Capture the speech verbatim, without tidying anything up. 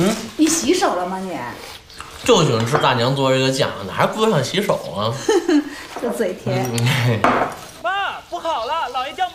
嗯， 你洗手了吗你？ 就喜欢吃大娘做这个酱，哪还顾得上洗手啊？ 这嘴甜。 嗯妈，不好了，老爷叫